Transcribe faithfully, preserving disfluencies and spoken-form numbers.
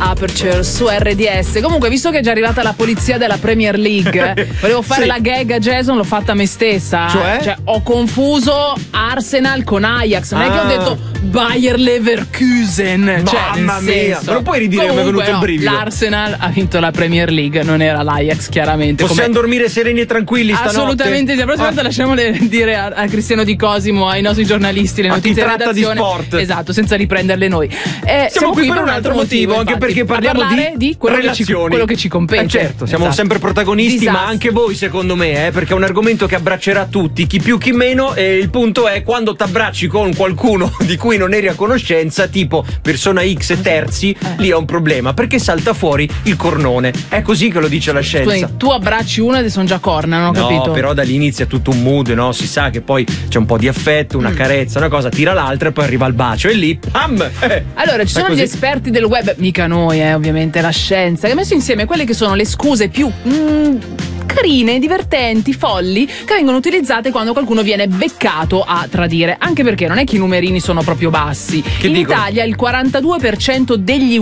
Aperture su R D S. Comunque, visto che è già arrivata la polizia della Premier League, volevo fare Sì. la gag a Jason, l'ho fatta me stessa. Cioè? Cioè, ho confuso Arsenal con Ajax. Non Ah. è che ho detto Bayer Leverkusen. Cioè, Mamma nel mia, senso. me lo puoi ridire? Mi è Comunque, venuto il no, brivido. L'Arsenal ha vinto la Premier League, non era l'Ajax, chiaramente. Possiamo come... dormire sereni e tranquilli stanotte? Assolutamente, la prossima Ah. volta lasciamole dire a, a Cristiano Di Cosimo, ai nostri giornalisti, le A chi notizie in tratta di redazione. sport. Esatto, senza riprenderle noi. Eh, Siamo qui per un altro motivo, anche infatti, perché a parliamo parlare di di quello che, ci, relazioni. quello che ci compete. Eh certo, siamo Esatto. sempre protagonisti, Disastri. ma anche voi secondo me, eh, perché è un argomento che abbraccerà tutti, chi più chi meno, e il punto è quando t'abbracci con qualcuno di cui non eri a conoscenza, tipo persona X e terzi, Eh. lì è un problema, perché salta fuori il cornone. È così che lo dice la scienza. Tu, tu abbracci uno e sono già corna, non ho No, capito. però da lì inizia tutto un mood, no? Si sa che poi c'è un po' di affetto, una Mm. carezza, una cosa, tira l'altra e poi arriva il bacio e lì, pam! Eh. Allora, ci È sono così. gli esperti del web, mica noi, eh, ovviamente, la scienza, che ha messo insieme quelle che sono le scuse più mm, carine, divertenti, folli, che vengono utilizzate quando qualcuno viene beccato a tradire. Anche perché non è che i numerini sono proprio bassi. Che In dicono? Italia il quarantadue per cento degli